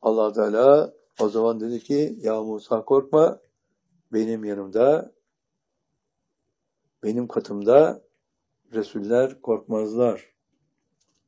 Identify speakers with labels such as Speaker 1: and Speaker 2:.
Speaker 1: Allah Teala o zaman dedi ki ya Musa korkma, benim yanımda, benim katımda Resuller korkmazlar.